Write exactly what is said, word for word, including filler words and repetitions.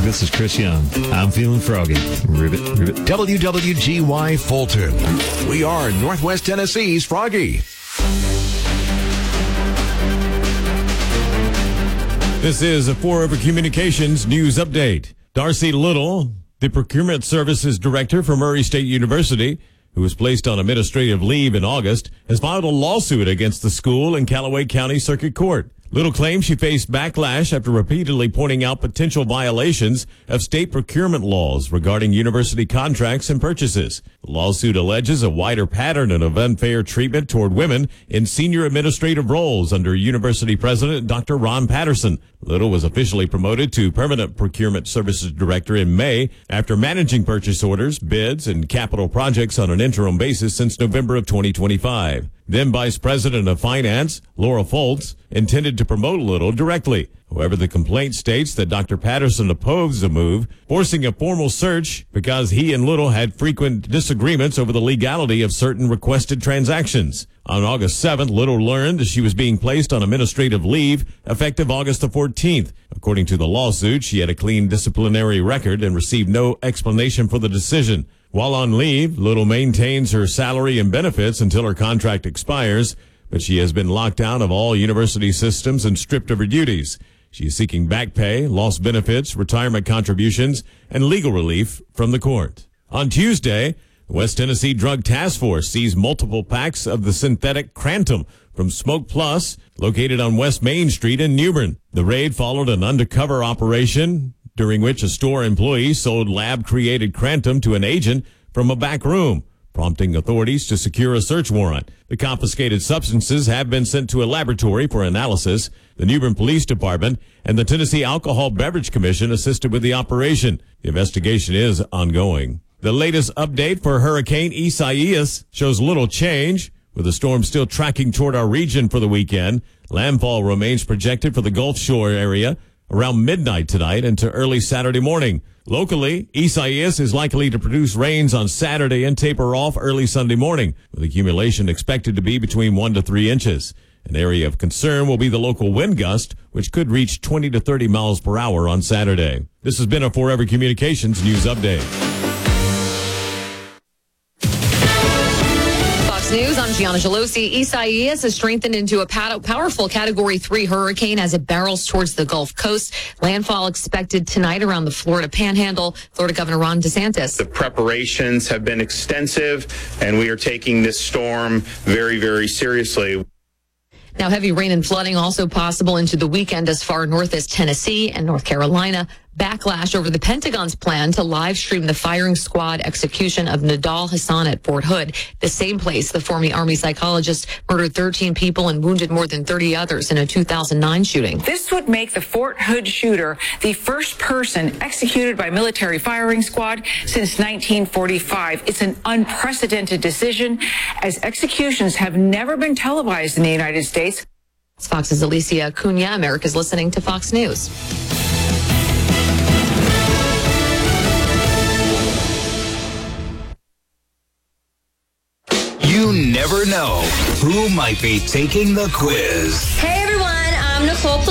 This is Chris Young. I'm feeling froggy. Ribbit, ribbit. W W G Y Fulton. We are Northwest Tennessee's Froggy. This is a Forever Communications news update. Darcy Little, the Procurement Services Director for Murray State University, who was placed on administrative leave in August, has filed a lawsuit against the school in Callaway County Circuit Court. Little claims she faced backlash after repeatedly pointing out potential violations of state procurement laws regarding university contracts and purchases. The lawsuit alleges a wider pattern of unfair treatment toward women in senior administrative roles under University President Doctor Ron Patterson. Little was officially promoted to Permanent Procurement Services Director in May after managing purchase orders, bids, and capital projects on an interim basis since November of twenty twenty-five. Then Vice President of Finance, Laura Foltz, intended to promote Little directly. However, the complaint states that Doctor Patterson opposed the move, forcing a formal search because he and Little had frequent disagreements over the legality of certain requested transactions. On August seventh, Little learned that she was being placed on administrative leave effective August the fourteenth. According to the lawsuit, she had a clean disciplinary record and received no explanation for the decision. While on leave, Little maintains her salary and benefits until her contract expires, but she has been locked out of all university systems and stripped of her duties. She is seeking back pay, lost benefits, retirement contributions, and legal relief from the court. On Tuesday, the West Tennessee Drug Task Force seized multiple packs of the synthetic Crantum from Smoke Plus, located on West Main Street in New Bern. The raid followed an undercover operation during which a store employee sold lab-created Crantum to an agent from a back room, prompting authorities to secure a search warrant. The confiscated substances have been sent to a laboratory for analysis. The New Bern Police Department and the Tennessee Alcohol Beverage Commission assisted with the operation. The investigation is ongoing. The latest update for Hurricane Isaias shows little change, with the storm still tracking toward our region for the weekend. Landfall remains projected for the Gulf Shore area around midnight tonight into early Saturday morning. Locally, Isaias is likely to produce rains on Saturday and taper off early Sunday morning, with accumulation expected to be between one to three inches. An area of concern will be the local wind gust, which could reach twenty to thirty miles per hour on Saturday. This has been a Forever Communications news update. News, I'm Gianna Gelosi. Isaias has strengthened into a powerful Category three hurricane as it barrels towards the Gulf Coast. Landfall expected tonight around the Florida Panhandle. Florida Governor Ron DeSantis. The preparations have been extensive, and we are taking this storm very, very seriously. Now, heavy rain and flooding also possible into the weekend as far north as Tennessee and North Carolina. Backlash over the Pentagon's plan to live stream the firing squad execution of Nidal Hasan at Fort Hood, the same place the former Army psychologist murdered thirteen people and wounded more than thirty others in a two thousand nine shooting. This would make the Fort Hood shooter the first person executed by military firing squad since nineteen forty-five. It's an unprecedented decision, as executions have never been televised in the United States. Fox's Alicia Cunha. America's listening to Fox News. You never know who might be taking the quiz. Hey everyone, I'm Nicole